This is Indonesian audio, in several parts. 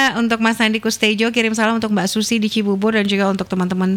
untuk Mas Andi Kustejo, kirim salam untuk Mbak Susi di Cibubur dan juga untuk teman-teman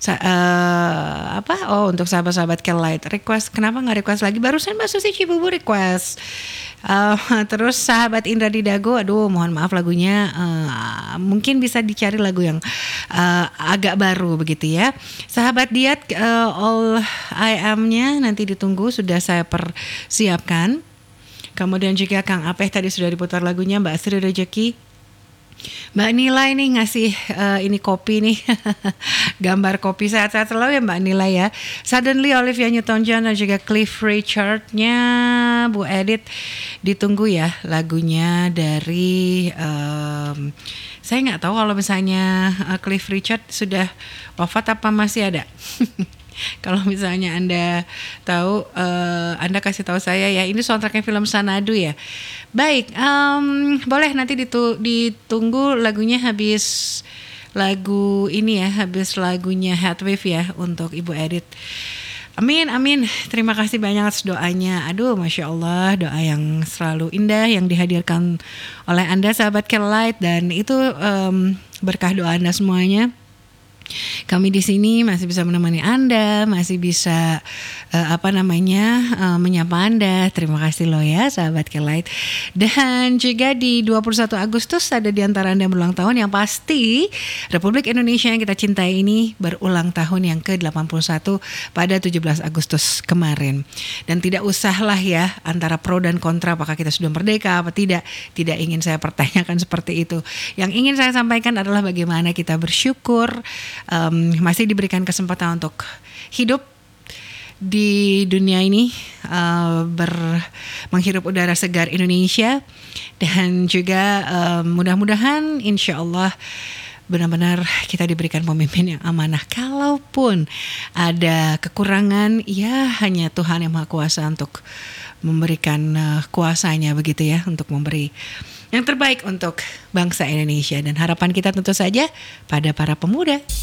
untuk sahabat-sahabat Kelight. Request, kenapa nggak request lagi? Barusan Mbak Susi Cibubur request. Terus sahabat Indra di Dago, aduh mohon maaf lagunya mungkin bisa dicari lagu yang agak baru begitu ya. Sahabat Diat, All I Am-nya nanti ditunggu, sudah saya persiapkan. Kemudian juga Kang Apeh tadi sudah diputar lagunya. Mbak Sri Rejeki, Mbak Nila ini ngasih ini kopi nih gambar kopi. Sehat-sehat selalu ya Mbak Nila ya. Suddenly Olivia Newton-John dan juga Cliff Richard-nya Bu Edith, ditunggu ya lagunya dari saya nggak tahu kalau misalnya Cliff Richard sudah wafat apa masih ada. Kalau misalnya Anda tahu, Anda kasih tahu saya ya. Ini soundtracknya film Sanadu ya. Baik, boleh nanti ditunggu lagunya habis lagu ini ya, habis lagunya Heatwave ya untuk Ibu Edith. Amin, amin. Terima kasih banyak atas doanya. Aduh, Masya Allah, doa yang selalu indah yang dihadirkan oleh Anda sahabat Kelight, dan itu berkah doa Anda semuanya. Kami di sini masih bisa menemani Anda, masih bisa menyapa Anda. Terima kasih loh ya sahabat Kelight. Dan juga di 21 Agustus ada di antara Anda yang berulang tahun, yang pasti Republik Indonesia yang kita cintai ini berulang tahun yang ke-81 pada 17 Agustus kemarin. Dan tidak usahlah ya antara pro dan kontra apakah kita sudah merdeka apa tidak ingin saya pertanyakan seperti itu. Yang ingin saya sampaikan adalah bagaimana kita bersyukur masih diberikan kesempatan untuk hidup di dunia ini, menghirup udara segar Indonesia, dan juga mudah-mudahan insya Allah benar-benar kita diberikan pemimpin yang amanah. Kalaupun ada kekurangan, ya hanya Tuhan yang Maha Kuasa untuk memberikan kuasanya begitu ya, untuk memberi yang terbaik untuk bangsa Indonesia. Dan harapan kita tentu saja pada para pemuda.